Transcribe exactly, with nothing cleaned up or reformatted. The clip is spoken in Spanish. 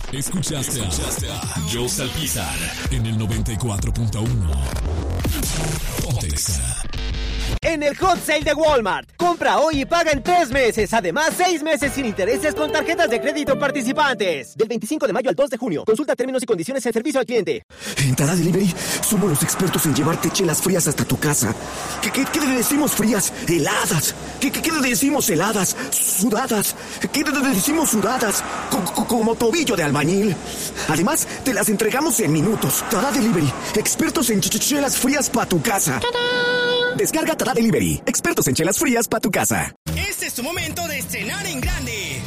Escuchaste a, Escuchaste a Joe Salpizar en el noventa y cuatro punto uno. Pontexa. En el Hot Sale de Walmart, compra hoy y paga en tres meses. Además, seis meses sin intereses con tarjetas de crédito participantes. Del veinticinco de mayo al dos de junio. Consulta términos y condiciones en servicio al cliente. En Tara Delivery somos los expertos en llevarte chelas frías hasta tu casa. ¿Qué, qué, qué le decimos frías? Heladas. ¿Qué, qué, qué le decimos heladas? Sudadas. ¿Qué le decimos sudadas? Co- como tobillo de albañil. Además, te las entregamos en minutos. Tara Delivery, expertos en ch- ch- chelas frías para tu casa. ¡Tadá! Descarga Tara Delivery, expertos en chelas frías para tu casa. Este es tu momento de estrenar en grande.